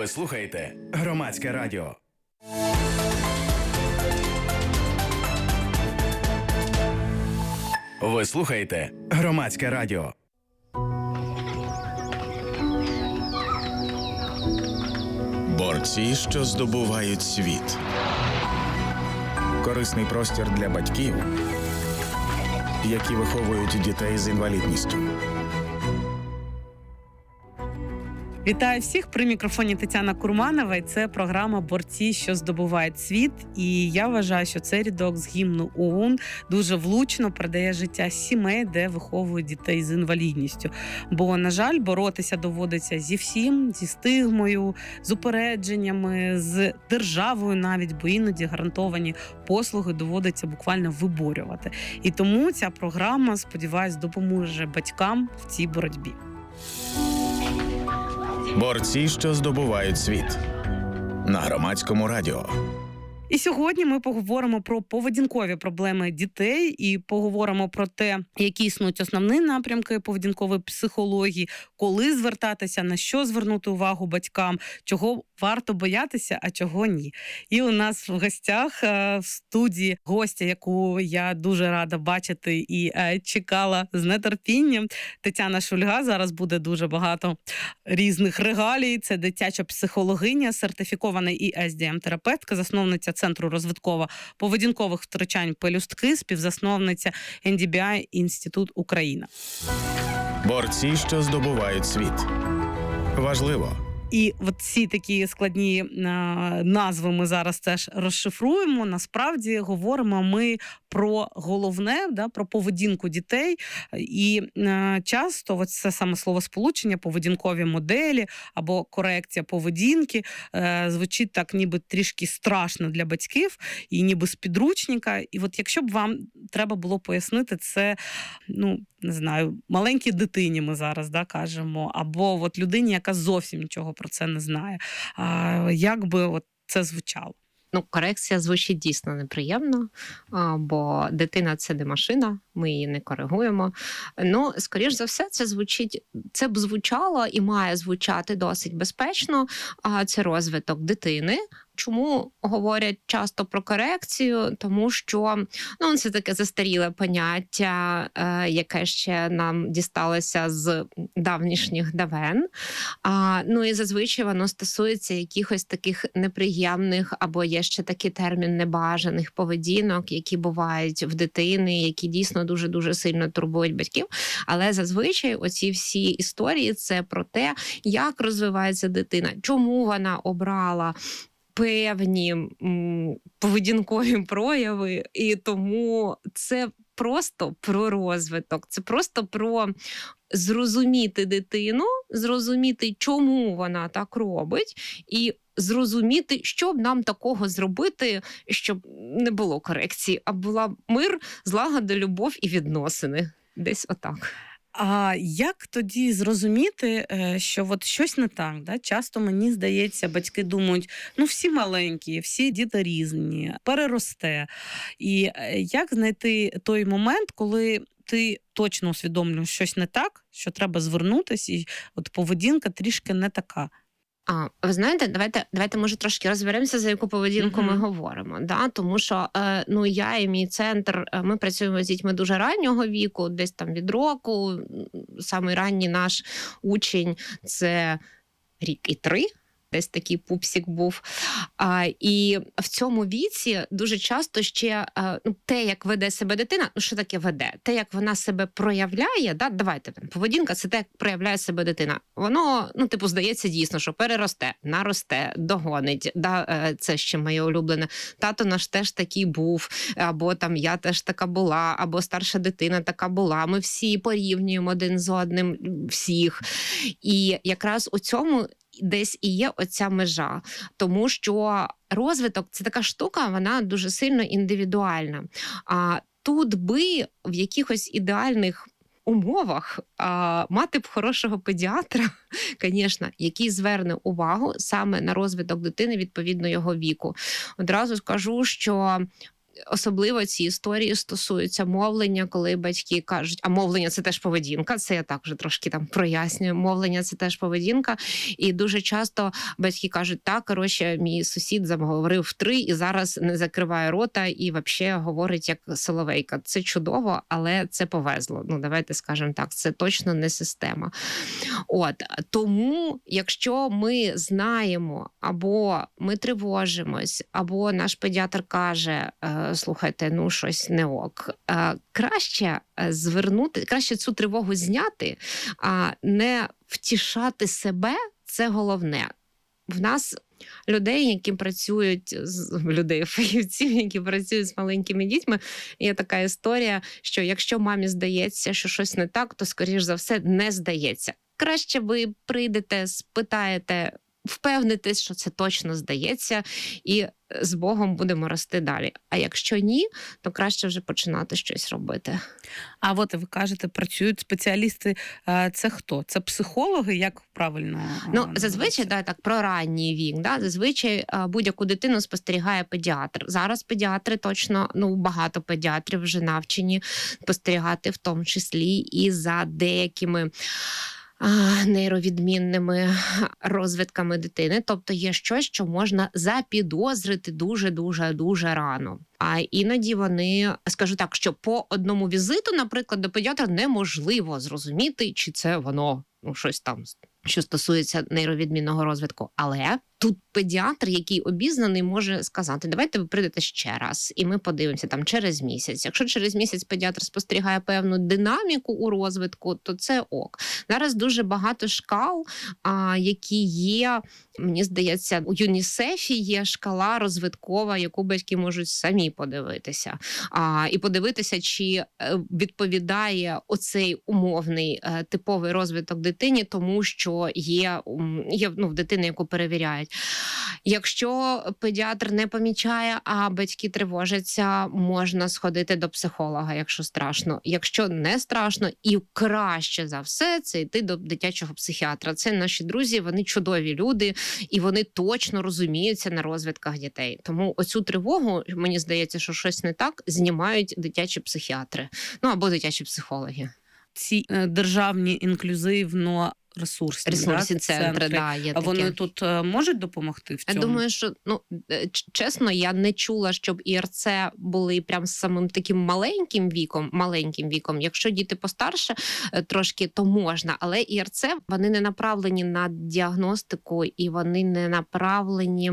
Ви слухаєте Громадське радіо. Ви слухаєте Громадське радіо. Борці, що здобувають світ. Корисний простір для батьків, які виховують дітей з інвалідністю. Вітаю всіх! При мікрофоні Тетяна Курманова. І це програма «Борці, що здобувають світ». І я вважаю, що цей рядок з гімну ОУН дуже влучно передає життя сімей, де виховують дітей з інвалідністю. Бо, на жаль, боротися доводиться зі всім, зі стигмою, з упередженнями, з державою навіть, бо іноді гарантовані послуги доводиться буквально виборювати. І тому ця програма, сподіваюсь, допоможе батькам в цій боротьбі. Борці, що здобувають світ. На Громадському радіо. І сьогодні ми поговоримо про поведінкові проблеми дітей і поговоримо про те, які існують основні напрямки поведінкової психології, коли звертатися, на що звернути увагу батькам, чого варто боятися, а чого ні. І у нас в гостях в студії гостя, яку я дуже рада бачити і чекала з нетерпінням, Тетяна Шульга. Зараз буде дуже багато різних регалій. Це дитяча психологиня, сертифікована ІСДМ-терапевтка, засновниця Центру розвитково-поведінкових втручань «Пелюстки», співзасновниця NDBI Інститут Україна. Борці, що здобувають світ. Важливо. І от ці такі складні назви ми зараз теж розшифруємо. Насправді говоримо ми про головне, про поведінку дітей. І часто от це саме словосполучення, поведінкові моделі або корекція поведінки звучить так ніби трішки страшно для батьків і ніби з підручника. І от якщо б вам треба було пояснити це, не знаю, маленькій дитині ми зараз кажемо, або от людині, яка зовсім нічого про це не знає. Як би от це звучало? Корекція звучить дійсно неприємно, бо дитина – це не машина, ми її не коригуємо. Скоріш за все, це б звучало і має звучати досить безпечно. Це розвиток дитини. Чому говорять часто про корекцію? Тому що це таке застаріле поняття, яке ще нам дісталося з давнішніх давен. І зазвичай воно стосується якихось таких неприємних, або є ще такий термін небажаних поведінок, які бувають в дитини, які дійсно дуже-дуже сильно турбують батьків. Але зазвичай оці всі історії – це про те, як розвивається дитина, чому вона обрала певні поведінкові прояви, і тому це просто про розвиток, це просто про зрозуміти дитину, зрозуміти, чому вона так робить, і зрозуміти, що б нам такого зробити, щоб не було корекції, а була мир, злагода, любов і відносини. Десь отак. А як тоді зрозуміти, що от щось не так? Часто, мені здається, батьки думають, всі маленькі, всі діти різні, переросте. І як знайти той момент, коли ти точно усвідомлюєш щось не так, що треба звернутися, і от поведінка трішки не така? Ви знаєте, давайте може трошки розберемося, за яку поведінку ми говоримо. Тому що я і мій центр, ми працюємо з дітьми дуже раннього віку, десь там від року. Самий ранній наш учень – це рік і 3. Десь такий пупсик був. І в цьому віці дуже часто ще те, як веде себе дитина, що таке веде? Те, як вона себе проявляє, поведінка – це те, як проявляє себе дитина. Воно, здається дійсно, що переросте, наросте, догонить. Це ще моє улюблене. Тато наш теж такий був, або я теж така була, або старша дитина така була. Ми всі порівнюємо один з одним, всіх. І якраз у цьому десь і є оця межа, тому що розвиток – це така штука, вона дуже сильно індивідуальна. Тут би в якихось ідеальних умовах мати б хорошого педіатра, звісно, який зверне увагу саме на розвиток дитини відповідно його віку. Одразу скажу, що особливо ці історії стосуються мовлення, коли батьки кажуть, а мовлення – це теж поведінка, це я так вже трошки там прояснюю, мовлення – це теж поведінка, і дуже часто батьки кажуть, так, коротше, мій сусід заговорив в 3 і зараз не закриває рота і взагалі говорить як соловейка. Це чудово, але це повезло. Ну, давайте скажемо так, це точно не система. От, тому, якщо ми знаємо, або ми тривожимось, або наш педіатр каже, слухайте, ну щось не ок, краще краще цю тривогу зняти, а не втішати себе, це головне. В нас фахівців, які працюють з маленькими дітьми, є така історія, що якщо мамі здається, що щось не так, то, скоріш за все, не здається. Краще ви прийдете, спитаєте, впевнитесь, що це точно здається, і з Богом будемо рости далі. А якщо ні, то краще вже починати щось робити. А от ви кажете, працюють спеціалісти. Це хто? Це психологи? Як правильно? Ну, зазвичай, так, про ранній вік. Да? Зазвичай будь-яку дитину спостерігає педіатр. Зараз педіатри точно, багато педіатрів вже навчені спостерігати, в тому числі і за деякими нейровідмінними розвитками дитини. Тобто є щось, що можна запідозрити дуже-дуже-дуже рано. А іноді вони, скажу так, що по одному візиту, наприклад, до педіатра неможливо зрозуміти, чи це воно, щось там, що стосується нейровідмінного розвитку. Але тут педіатр, який обізнаний, може сказати, давайте ви прийдете ще раз, і ми подивимося там через місяць. Якщо через місяць педіатр спостерігає певну динаміку у розвитку, то це ок. Зараз дуже багато шкал, які є, мені здається, у ЮНІСЕФі є шкала розвиткова, яку батьки можуть самі подивитися. І подивитися, чи відповідає оцей умовний типовий розвиток дитині тому, що є в дитини, яку перевіряють. Якщо педіатр не помічає, а батьки тривожаться, можна сходити до психолога, якщо страшно. Якщо не страшно, і краще за все, це йти до дитячого психіатра. Це наші друзі, вони чудові люди, і вони точно розуміються на розвитках дітей. Тому оцю тривогу, мені здається, що щось не так, знімають дитячі психіатри. Або дитячі психологи. Ці державні ресурсні центри. Є таке. Вони тут можуть допомогти в цьому? Я думаю, що, чесно, я не чула, щоб ІРЦ були прям самим таким маленьким віком. Якщо діти постарше трошки, то можна. Але ІРЦ, вони не направлені на діагностику і вони не направлені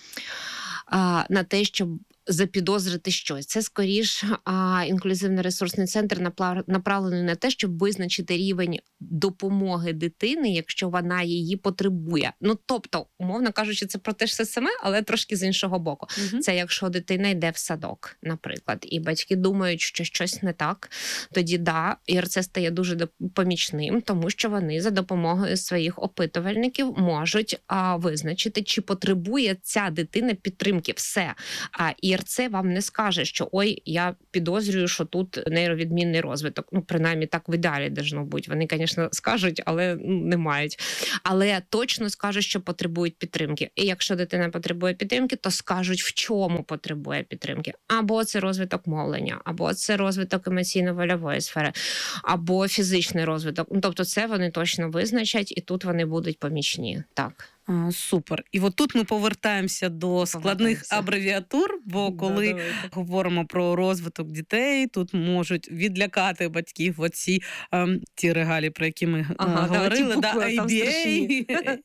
на те, щоб запідозрити щось. Це, скоріш, інклюзивний ресурсний центр направлений на те, щоб визначити рівень допомоги дитини, якщо вона її потребує. Тобто, умовно кажучи, це про те ж саме, але трошки з іншого боку. Угу. Це якщо дитина йде в садок, наприклад, і батьки думають, що щось не так, тоді, ІРЦ стає дуже помічним, тому що вони за допомогою своїх опитувальників можуть визначити, чи потребує ця дитина підтримки. Все. ІРЦ вам не скаже, що я підозрюю, що тут нейровідмінний розвиток. Принаймні так в ідеалі должно бути. Вони, звісно, скажуть, але не мають. Але точно скажуть, що потребують підтримки. І якщо дитина потребує підтримки, то скажуть, в чому потребує підтримки. Або це розвиток мовлення, або це розвиток емоційно-вольової сфери, або фізичний розвиток. Тобто це вони точно визначать, і тут вони будуть помічні. Так. Супер. І от тут ми повертаємося до складних абревіатур, бо коли говоримо про розвиток дітей, тут можуть відлякати батьків оці ті регалі, про які ми говорили. IBA,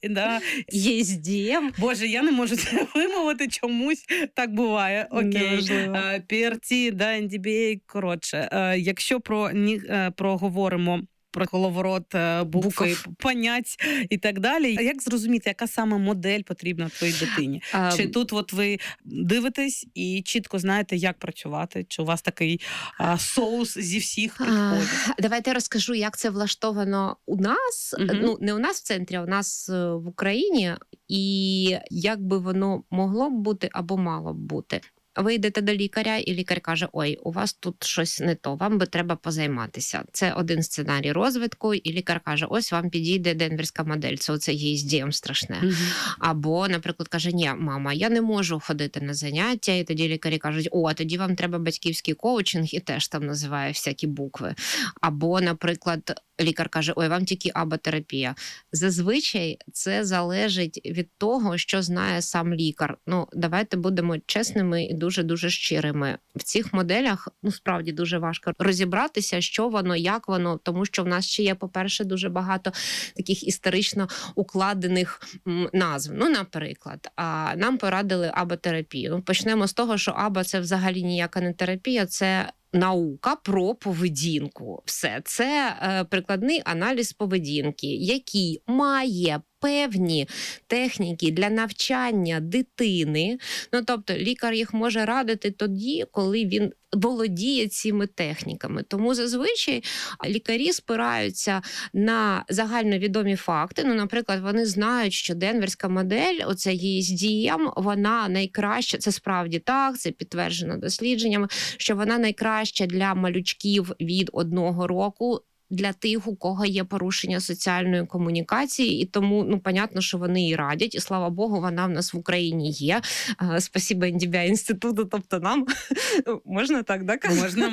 ESDM. Боже, я не можу це вимовити, чомусь так буває. Окей. PRT, NDBA, коротше. Якщо проговоримо про коловорот букви, понять і так далі. Як зрозуміти, яка саме модель потрібна твоїй дитині? Чи тут ви дивитесь і чітко знаєте, як працювати? Чи у вас такий соус зі всіх підходів? Давайте я розкажу, як це влаштовано у нас. Не у нас в центрі, а у нас в Україні. І як би воно могло б бути або мало б бути. Ви йдете до лікаря, і лікар каже, ой, у вас тут щось не то, вам би треба позайматися. Це один сценарій розвитку, і лікар каже, ось вам підійде денверська модель, це оце ЄСДМ страшне. Або, наприклад, каже, ні, мама, я не можу ходити на заняття, і тоді лікарі кажуть, о, тоді вам треба батьківський коучинг, і теж там називає всякі букви. Або, наприклад, лікар каже, ой, вам тільки аботерапія. Зазвичай це залежить від того, що знає сам лікар. Ну, давайте будемо чесними і дуже-дуже щирими. В цих моделях, ну, справді дуже важко розібратися, що воно, як воно, тому що в нас ще є, по-перше, дуже багато таких історично укладених назв. Ну, наприклад, нам порадили аботерапію. Ну, почнемо з того, що аба – це взагалі ніяка не терапія, це наука про поведінку. Все. Це прикладний аналіз поведінки, який має певні техніки для навчання дитини. Ну, тобто, лікар їх може радити тоді, коли він володіє цими техніками. Тому зазвичай лікарі спираються на загальновідомі факти. Ну, наприклад, вони знають, що денверська модель, оце ЄСДМ, вона найкраща, це справді так, це підтверджено дослідженнями, що вона найкраща для малючків від 1 року, для тих, у кого є порушення соціальної комунікації, і тому, ну, понятно, що вони її радять, і слава Богу, вона в нас в Україні є. Спасибо НДБА інституту, тобто нам можна так, да? Можна.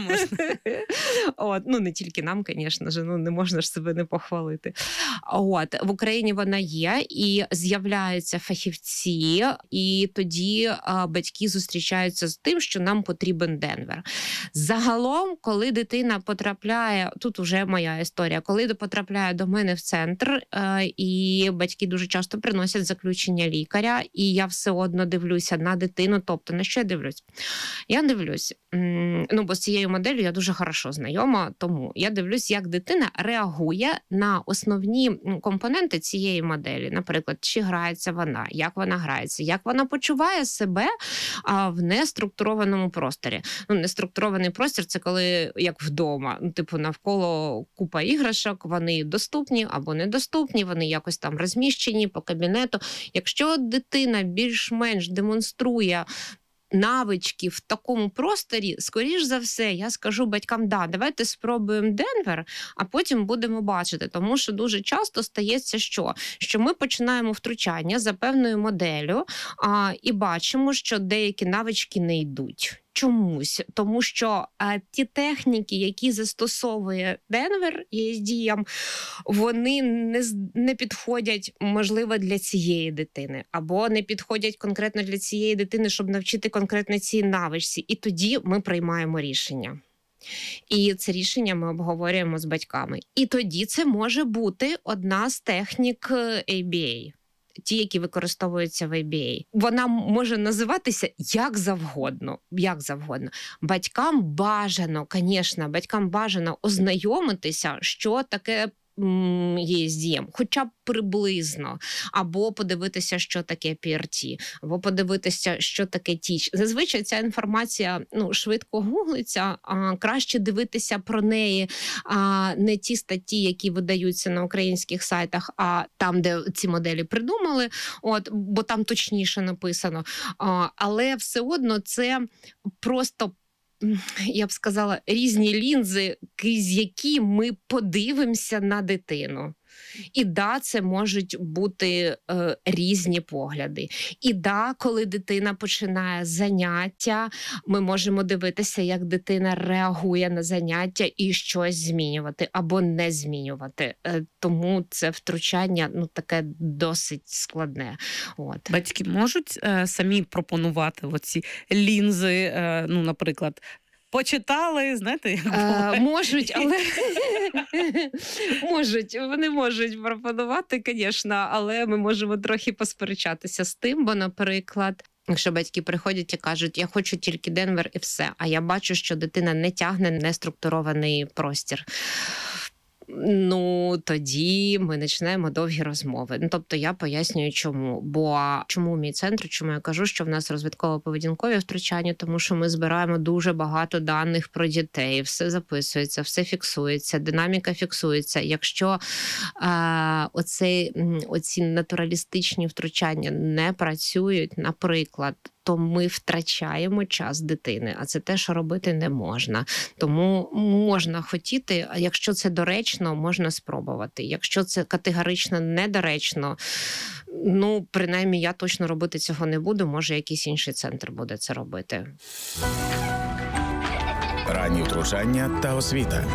От, ну, не тільки нам, звісно ж, ну, не можна ж себе не похвалити. От, в Україні вона є, і з'являються фахівці, і тоді батьки зустрічаються з тим, що нам потрібен Денвер. Загалом, коли дитина потрапляє, тут уже моя історія, коли потрапляє до мене в центр, і батьки дуже часто приносять заключення лікаря, і я все одно дивлюся на дитину. Тобто, на що я дивлюсь? Я дивлюсь, ну, бо з цією моделлю я дуже хорошо знайома, тому я дивлюсь, як дитина реагує на основні компоненти цієї моделі. Наприклад, чи грається вона, як вона почуває себе в неструктурованому просторі. Ну, неструктурований простір – це коли, як вдома, ну, типу, навколо купа іграшок, вони доступні або недоступні, вони якось там розміщені по кабінету. Якщо дитина більш-менш демонструє навички в такому просторі, скоріш за все, я скажу батькам, да, давайте спробуємо Денвер, а потім будемо бачити. Тому що дуже часто стається, що ми починаємо втручання за певною моделлю і бачимо, що деякі навички не йдуть. Чомусь. Тому що ті техніки, які застосовує Денвер ESDM, вони не підходять, можливо, для цієї дитини. Або не підходять конкретно для цієї дитини, щоб навчити конкретно цій навичці. І тоді ми приймаємо рішення. І це рішення ми обговорюємо з батьками. І тоді це може бути одна з технік ABA. Ті, які використовуються в ABA. Вона може називатися як завгодно. Батькам бажано ознайомитися, що таке ESDM, хоча б приблизно, або подивитися, що таке PRT, або подивитися, що таке TEACH. Зазвичай ця інформація швидко гуглиться, краще дивитися про неї не ті статті, які видаються на українських сайтах, а там, де ці моделі придумали, бо там точніше написано. Але все одно це просто, я б сказала, різні лінзи, крізь які ми подивимося на дитину. І да, це можуть бути різні погляди. І да, коли дитина починає заняття, ми можемо дивитися, як дитина реагує на заняття і щось змінювати або не змінювати. Тому це втручання таке досить складне. Батьки можуть самі пропонувати оці лінзи, наприклад, почитали, знаєте, як буває? Можуть, але вони можуть пропонувати, звісно, але ми можемо трохи посперечатися з тим, бо, наприклад, якщо батьки приходять і кажуть, я хочу тільки Денвер і все, а я бачу, що дитина не тягне неструктурований простір, тоді ми починаємо довгі розмови. Тобто я пояснюю, чому. Бо чому мій центр, чому я кажу, що в нас розвитково-поведінкові втручання, тому що ми збираємо дуже багато даних про дітей, все записується, все фіксується, динаміка фіксується. Якщо оці натуралістичні втручання не працюють, наприклад, то ми втрачаємо час дитини, а це те, що робити не можна. Тому можна хотіти, а якщо це доречно, можна спробувати. Якщо це категорично недоречно, ну, принаймні, я точно робити цього не буду, може, якийсь інший центр буде це робити. Ранні втручання та освіта.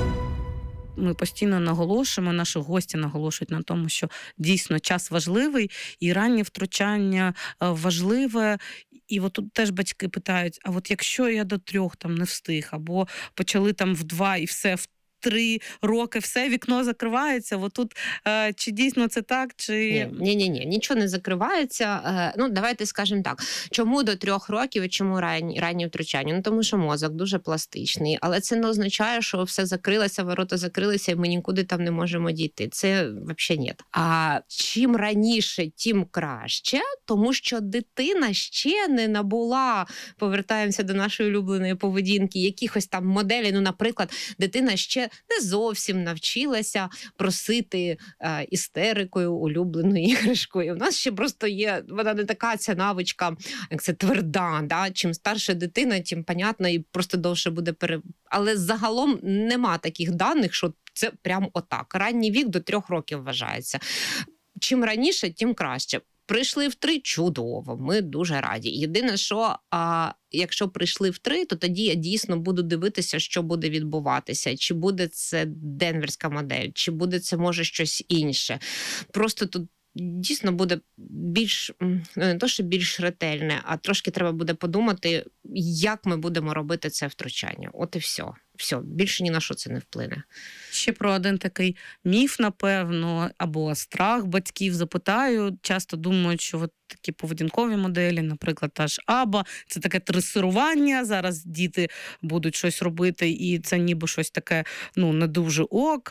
Ми постійно наголошуємо, наші гості наголошують на тому, що дійсно час важливий і раннє втручання важливе. І от тут теж батьки питають, а от якщо я до 3 там не встиг, або почали там в 2 і все, в 3 роки все, вікно закривається, от тут чи дійсно це так, чи... Ні, нічого не закривається. Ну, давайте скажемо так. Чому до 3 років і чому ранні втручання? Ну, тому що мозок дуже пластичний, але це не означає, що все закрилося, ворота закрилися, і ми нікуди там не можемо дійти. Це взагалі ні. А чим раніше, тим краще, тому що дитина ще не набула, повертаємося до нашої улюбленої поведінки, якихось там моделей. Ну, наприклад, дитина ще не зовсім навчилася просити істерикою улюбленою іграшкою. У нас ще просто є, вона не така ця навичка, як це тверда. Да? Чим старша дитина, тим, понятно, і просто довше буде Але загалом нема таких даних, що це прям отак. Ранній вік до 3 років вважається. Чим раніше, тим краще. Прийшли в 3 – чудово, ми дуже раді. Єдине, що якщо прийшли в 3, то тоді я дійсно буду дивитися, що буде відбуватися. Чи буде це денверська модель, чи буде це, може, щось інше. Просто тут дійсно буде більш, не то, що більш ретельне, а трошки треба буде подумати, як ми будемо робити це втручання. От і все. Все, більше ні на що це не вплине. Ще про один такий міф, напевно, або страх батьків запитаю. Часто думають, що от такі поведінкові моделі, наприклад, та ж АБА, це таке тренування, зараз діти будуть щось робити, і це ніби щось таке, ну, не дуже ок.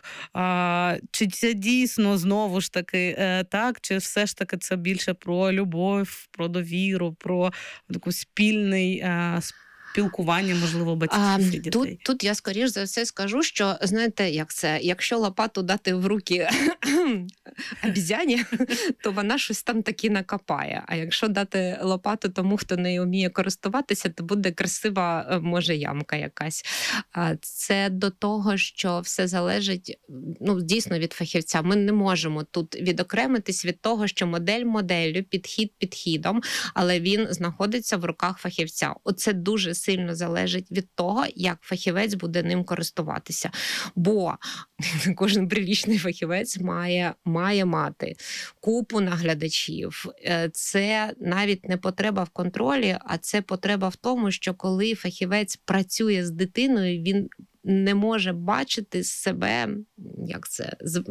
Чи це дійсно, знову ж таки, так? Чи все ж таки це більше про любов, про довіру, про таку спільний спілкування, можливо, батьків і дітей? Тут я, скоріш за все, скажу, що, знаєте, як це, якщо лопату дати в руки обізяні, то вона щось там таки накопає. А якщо дати лопату тому, хто нею вміє користуватися, то буде красива, може, ямка якась. Це до того, що все залежить, ну, дійсно, від фахівця. Ми не можемо тут відокремитись від того, що модель моделлю, підхід підхідом, але він знаходиться в руках фахівця. Оце дуже сильно залежить від того, як фахівець буде ним користуватися. Бо кожен прилічний фахівець має мати купу наглядачів. Це навіть не потреба в контролі, а це потреба в тому, що коли фахівець працює з дитиною, він не може бачити себе, як це,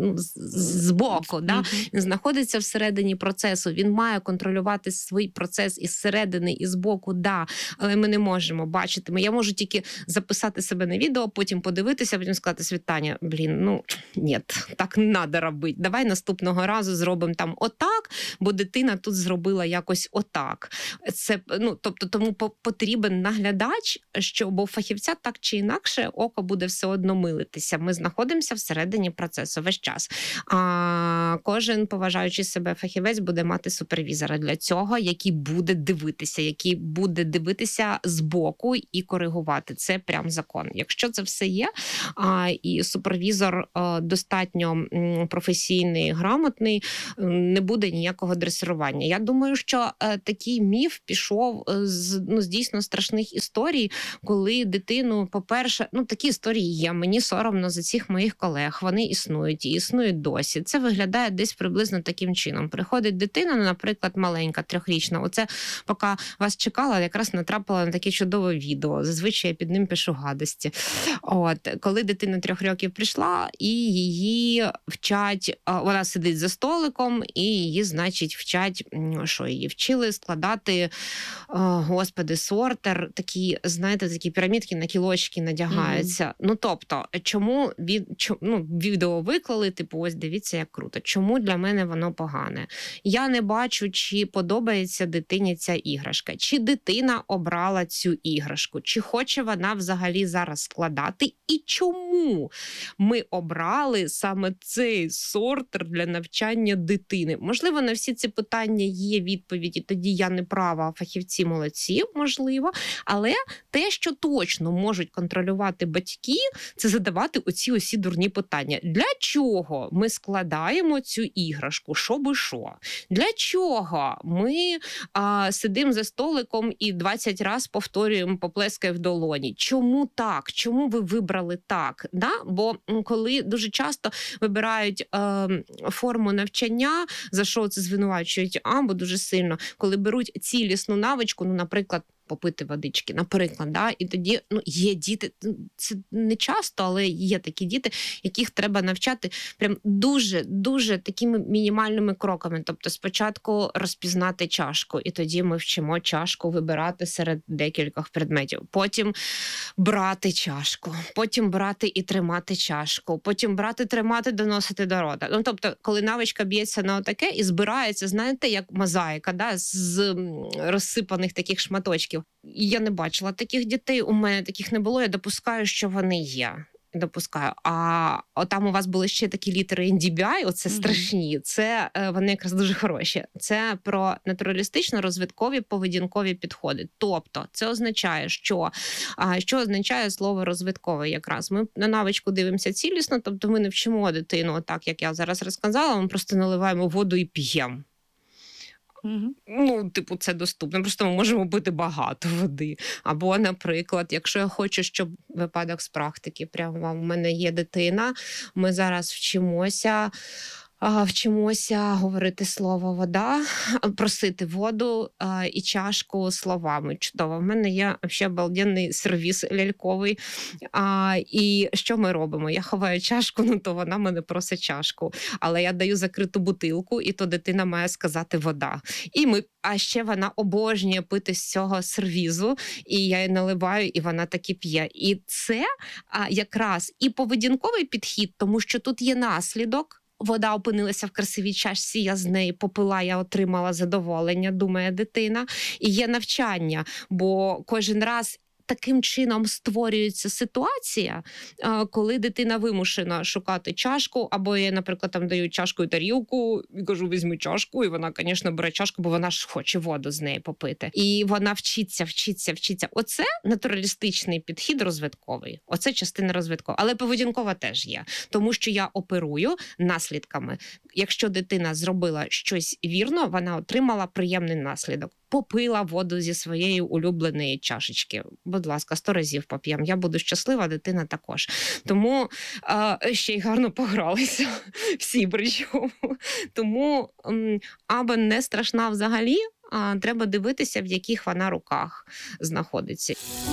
збоку. Да? Він знаходиться всередині процесу, він має контролювати свій процес із середини, і збоку, да, але ми не можемо бачити. Я можу тільки записати себе на відео, потім подивитися, потім сказати: Світаня, ні, так не треба робити. Давай наступного разу зробимо там отак, бо дитина тут зробила якось отак. Це, тобто, тому потрібен наглядач, бо фахівця так чи інакше око буде все одно милитися. Ми знаходимося всередині процесу весь час. А кожен поважаючий себе фахівець буде мати супервізора для цього, який буде дивитися збоку і коригувати. Це прям закон. Якщо це все є, і супервізор достатньо професійний, грамотний, не буде ніякого дресирування. Я думаю, що такий міф пішов з дійсно страшних історій, коли дитину, по-перше, такі історії є, мені соромно за цих моїх колег, вони існують і існують досі. Це виглядає десь приблизно таким чином. Приходить дитина, наприклад, маленька, 3-річна, оце поки вас чекала, якраз натрапила на таке чудове відео, зазвичай я під ним пишу гадості. Коли дитина 3 років прийшла, і її вчать, вона сидить за столиком, і її, значить, вчать, що її вчили складати, сортер, такі, знаєте, такі пірамідки на кілочки надягаються. дивіться, тобто, чому відео виклали, типу, ось дивіться, як круто. Чому для мене воно погане? Я не бачу, чи подобається дитині ця іграшка, чи дитина обрала цю іграшку, чи хоче вона взагалі зараз складати, і чому ми обрали саме цей сортер для навчання дитини. Можливо, на всі ці питання є відповіді, тоді я не права, а фахівці молодці, можливо, але те, що точно можуть контролювати батьки, це задавати оці усі дурні питання. Для чого ми складаємо цю іграшку? Що? Для чого ми сидимо за столиком і 20 разів повторюємо поплескай в долоні? Чому так? Чому ви вибрали так? Да? Бо коли дуже часто вибирають форму навчання, за що це звинувачують, або дуже сильно, коли беруть цілісну навичку, наприклад, попити водички, наприклад, да? І тоді є діти, це не часто, але є такі діти, яких треба навчати прям дуже такими мінімальними кроками. Тобто спочатку розпізнати чашку, і тоді ми вчимо чашку вибирати серед декількох предметів. Потім брати чашку, потім брати і тримати чашку, потім брати, тримати, доносити до рота. Тобто, коли навичка б'ється на отаке і збирається, знаєте, як мозаїка, да? З розсипаних таких шматочків. Я не бачила таких дітей, у мене таких не було, я допускаю, що вони є. Допускаю. А там у вас були ще такі літери NDBI, оце страшні, це вони якраз дуже хороші. Це про натуралістично-розвиткові поведінкові підходи. Тобто, це означає, що означає слово розвитковий якраз. Ми на навичку дивимося цілісно, тобто ми не вчимо дитину так, як я зараз розказала, ми просто наливаємо воду і п'ємо. Це доступно. Просто ми можемо пити багато води. Або, наприклад, якщо я хочу, щоб випадок з практики, прямо у мене є дитина, ми зараз вчимося говорити слово «вода», просити воду і чашку словами. Чудово. В мене є взагалі обалденний сервіс ляльковий. І що ми робимо? Я ховаю чашку, то вона мене просить чашку. Але я даю закриту бутилку, і то дитина має сказати «вода». А ще вона обожнює пити з цього сервізу, і я її наливаю, і вона таки п'є. І це якраз і поведінковий підхід, тому що тут є наслідок. Вода опинилася в красивій чашці, я з неї попила, я отримала задоволення, думає дитина. І є навчання, бо кожен раз таким чином створюється ситуація, коли дитина вимушена шукати чашку, або я, наприклад, там даю чашку і тарілку, і кажу, візьми чашку, і вона, звісно, бере чашку, бо вона ж хоче воду з неї попити. І вона вчиться. Оце натуралістичний підхід розвитковий. Оце частина розвиткова. Але поведінкова теж є, тому що я оперую наслідками. Якщо дитина зробила щось вірно, вона отримала приємний наслідок. Попила воду зі своєї улюбленої чашечки. Будь ласка, 100 разів поп'ємо. Я буду щаслива, дитина також. Тому ще й гарно погралися. Всі причому. Тому аби не страшна взагалі, треба дивитися, в яких вона руках знаходиться.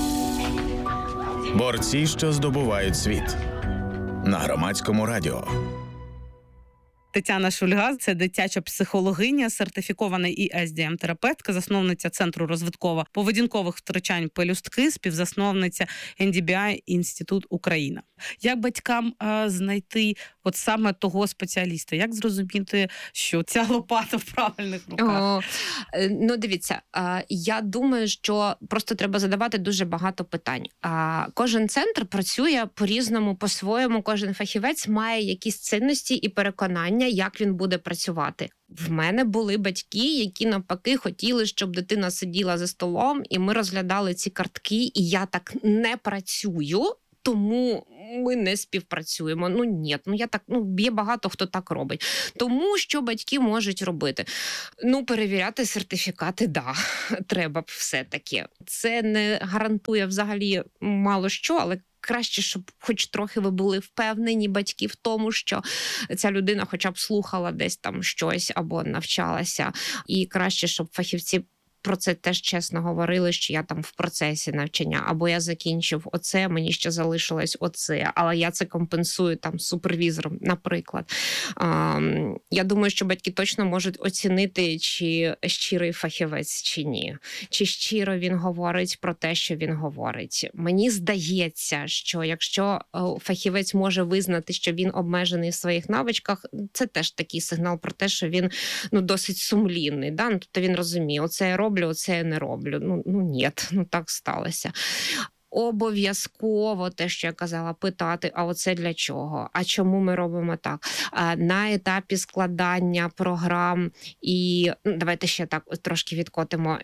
Борці, що здобувають світ. На Громадському радіо. Тетяна Шульга – це дитяча психологиня, сертифікована ІСДМ-терапевтка, засновниця Центру розвитково-поведінкових втручань «Пелюстки», співзасновниця NDBI Інститут Україна. Як батькам знайти от саме того спеціаліста? Як зрозуміти, що ця лопата в правильних руках? Дивіться, я думаю, що просто треба задавати дуже багато питань. Кожен центр працює по-різному, по-своєму, кожен фахівець має якісь цінності і переконання, як він буде працювати. В мене були батьки, які навпаки хотіли, щоб дитина сиділа за столом, і ми розглядали ці картки, і я так не працюю, тому ми не співпрацюємо. Є багато хто так робить. Тому що батьки можуть робити? Перевіряти сертифікати, треба все-таки. Це не гарантує взагалі мало що, але краще, щоб хоч трохи ви були впевнені, батьки, в тому, що ця людина хоча б слухала десь там щось або навчалася. І краще, щоб фахівці про це теж чесно говорили, що я там в процесі навчання, або я закінчив оце, мені ще залишилось оце, але я це компенсую там супервізором, наприклад. Я думаю, що батьки точно можуть оцінити, чи щирий фахівець, чи ні. Чи щиро він говорить про те, що він говорить. Мені здається, що якщо фахівець може визнати, що він обмежений в своїх навичках, це теж такий сигнал про те, що він досить сумлінний. Да? Тобто він розуміє, оце я роблю, оце я не роблю. Ні, так сталося. Обов'язково те, що я казала, питати, а оце для чого? А чому ми робимо так? На етапі складання програм і давайте ще так трошки відкотимо.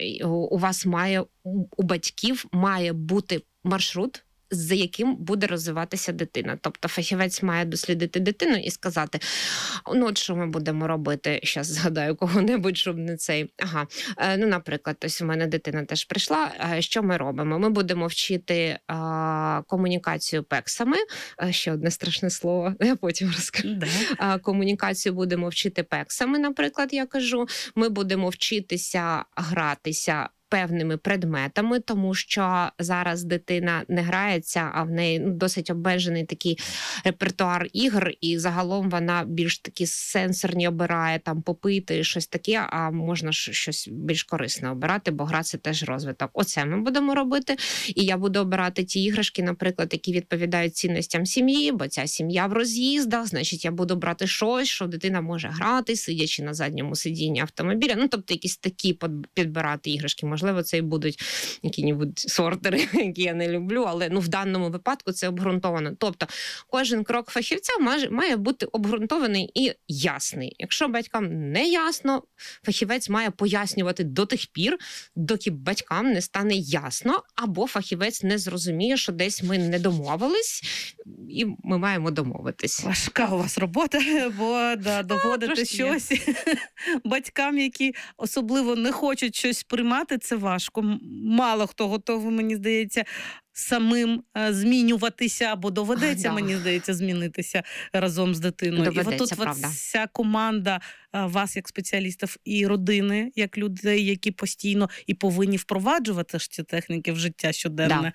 У батьків має бути маршрут, за яким буде розвиватися дитина. Тобто фахівець має дослідити дитину і сказати, от що ми будемо робити, зараз згадаю кого-небудь, щоб не цей. Наприклад, ось у мене дитина теж прийшла, що ми робимо? Ми будемо вчити комунікацію пексами, ще одне страшне слово, я потім розкажу. Комунікацію будемо вчити пексами, наприклад, я кажу. Ми будемо вчитися гратися певними предметами, тому що зараз дитина не грається, а в неї досить обмежений такий репертуар ігр, і загалом вона більш такі сенсорні обирає, там попити, щось таке, а можна щось більш корисне обирати, бо гра – це теж розвиток. Оце ми будемо робити, і я буду обирати ті іграшки, наприклад, які відповідають цінностям сім'ї, бо ця сім'я в роз'їздах, значить я буду брати щось, що дитина може грати, сидячи на задньому сидінні автомобіля, тобто якісь такі підбирати іграшки. Можливо, це і будуть які-небудь сортери, які я не люблю, але в даному випадку це обґрунтовано. Тобто кожен крок фахівця має бути обґрунтований і ясний. Якщо батькам не ясно, фахівець має пояснювати до тих пір, доки батькам не стане ясно, або фахівець не зрозуміє, що десь ми не домовились, і ми маємо домовитись. Важка у вас робота, бо доводити щось батькам, які особливо не хочуть щось приймати, це важко. Мало хто готовий, мені здається, самим змінюватися, або доведеться, мені здається, змінитися разом з дитиною. Доведеться, і отут вся команда вас, як спеціалістів, і родини, як людей, які постійно і повинні впроваджувати ж ці техніки в життя щоденне.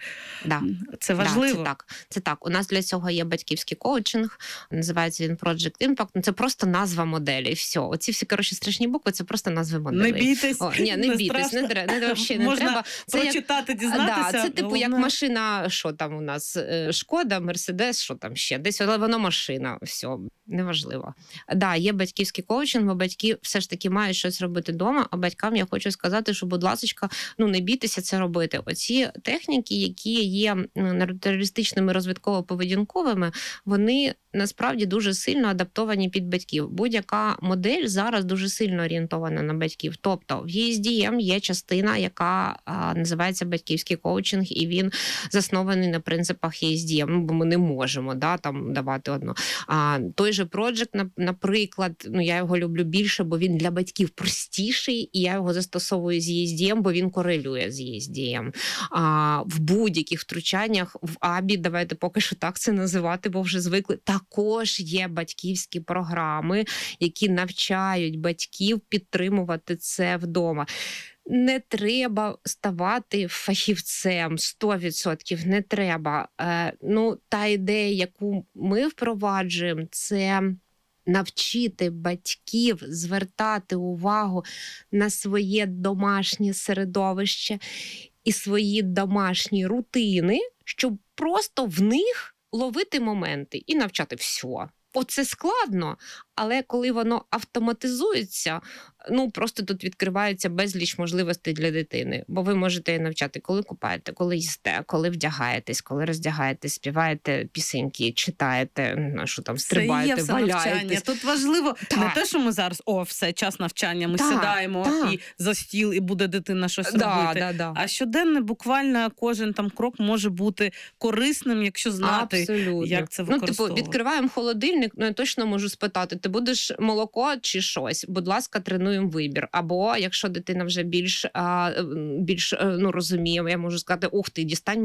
Це важливо. Це так. У нас для цього є батьківський коучинг, називається він Project Impact. Це просто назва моделі. Все. Оці всі, страшні букви, це просто назви моделей. Не бійтесь. Не бійтесь, не Можна треба. прочитати, дізнатися. Це типу як машина, що там у нас, Шкода, Мерседес, що там ще, десь, але воно машина, все, неважливо. Є батьківський коучинг, бо батьки все ж таки мають щось робити вдома, а батькам я хочу сказати, що, будь ласочка, не бійтеся це робити. Оці техніки, які є натуралістичними розвитково-поведінковими, вони насправді дуже сильно адаптовані під батьків. Будь-яка модель зараз дуже сильно орієнтована на батьків. Тобто в ESDM є частина, яка називається батьківський коучинг, і він заснований на принципах ESDM, бо ми не можемо там давати одно. Той же Project, наприклад, я його люблю більше, бо він для батьків простіший, і я його застосовую з ESDM, бо він корелює з ESDM. В будь-яких втручаннях, в АБІ, давайте поки що так це називати, бо вже звикли, також є батьківські програми, які навчають батьків підтримувати це вдома. Не треба ставати фахівцем 100%, не треба. Та ідея, яку ми впроваджуємо, це навчити батьків звертати увагу на своє домашнє середовище і свої домашні рутини, щоб просто в них ловити моменти і навчати все. Оце складно, але коли воно автоматизується, просто тут відкриваються безліч можливостей для дитини. Бо ви можете її навчати, коли купаєте, коли їсте, коли вдягаєтесь, коли роздягаєтесь, співаєте пісеньки, читаєте, стрибаєте, валяєтесь. Тут важливо не те, що ми зараз, все, час навчання, ми сідаємо і за стіл, і буде дитина щось робити. А щоденно буквально кожен крок може бути корисним, якщо знати, як це використовувати. Відкриваємо холодильник, я точно можу спитати, ти будеш молоко чи щось? Будь ласка, тренуємо вибір. Або, якщо дитина вже більш розуміє, я можу сказати, ух ти, дістань